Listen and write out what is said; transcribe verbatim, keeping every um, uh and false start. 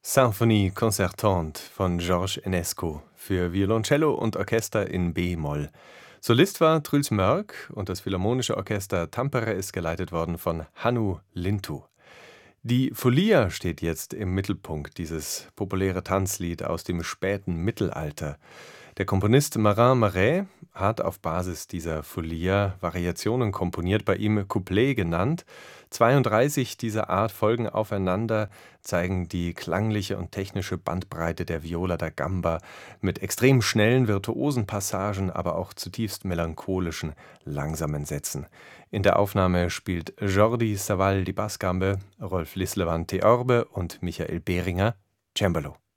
Symphonie concertante von Georges Enescu für Violoncello und Orchester in B-Moll. Solist war Truls Mörk und das Philharmonische Orchester Tampere ist geleitet worden von Hannu Lintu. Die Folia steht jetzt im Mittelpunkt, dieses populäre Tanzlied aus dem späten Mittelalter. Der Komponist Marin Marais hat auf Basis dieser Folia Variationen komponiert, bei ihm Couplet genannt. zweiunddreißig dieser Art folgen aufeinander, zeigen die klangliche und technische Bandbreite der Viola da Gamba mit extrem schnellen, virtuosen Passagen, aber auch zutiefst melancholischen, langsamen Sätzen. In der Aufnahme spielt Jordi Savall die Bassgambe, Rolf Lislevant Theorbe und Michael Behringer Cembalo.